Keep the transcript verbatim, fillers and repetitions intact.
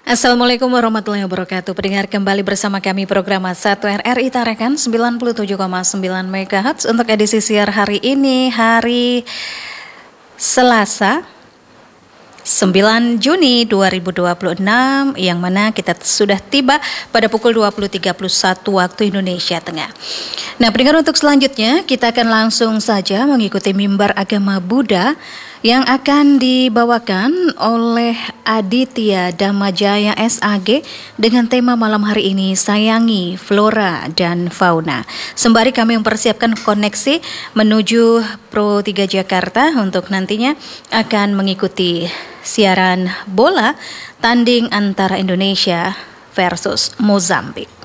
Assalamualaikum warahmatullahi wabarakatuh. Pendengar, kembali bersama kami program satu R R I Tarakan sembilan puluh tujuh koma sembilan megahertz untuk edisi siar hari ini, hari Selasa sembilan Juni dua ribu dua puluh enam, yang mana kita sudah tiba pada pukul dua puluh tiga puluh satu waktu Indonesia Tengah. Nah, pendengar, untuk selanjutnya kita akan langsung saja mengikuti mimbar agama Buddha yang akan dibawakan oleh Aditya Damajaya S A G dengan tema malam hari ini, Sayangi Flora dan Fauna. Sembari kami mempersiapkan koneksi menuju Pro tiga Jakarta untuk nantinya akan mengikuti siaran bola tanding antara Indonesia versus Mozambik.